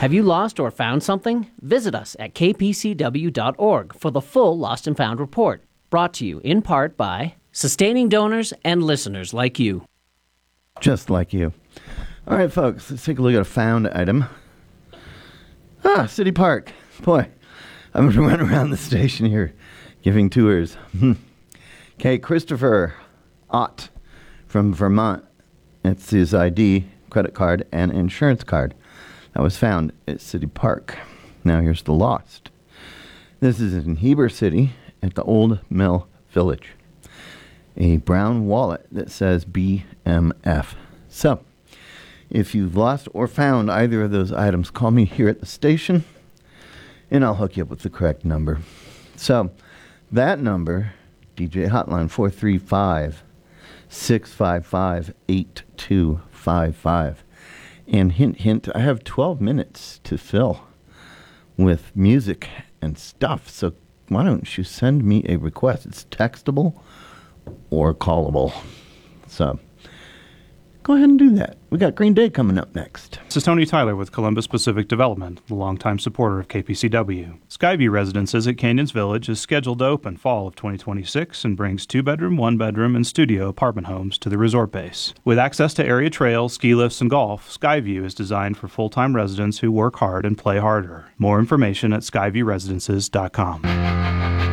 Have you lost or found something? Visit us at kpcw.org for the full Lost and Found report, brought to you in part by sustaining donors and listeners like you. Just like you. All right, folks, let's take a look at a found item. City Park. Boy, I'm going to run around the station here giving tours. Okay, Christopher Ott from Vermont. It's his ID, credit card, and insurance card that was found at City Park. Now here's the lost. This is in Heber City at the Old Mill Village. A brown wallet that says BMF. So, if you've lost or found either of those items, call me here at the station, and I'll hook you up with the correct number. So, that number, DJ Hotline 435-655-8255. And hint, hint, I have 12 minutes to fill with music and stuff. So, why don't you send me a request? It's textable or callable. So, go ahead and do that. We got Green Day coming up next. This is Tony Tyler with Columbus Pacific Development, the longtime supporter of KPCW. Skyview Residences at Canyons Village is scheduled to open fall of 2026 and brings 2-bedroom, 1-bedroom, and studio apartment homes to the resort base. With access to area trails, ski lifts, and golf, Skyview is designed for full-time residents who work hard and play harder. More information at skyviewresidences.com.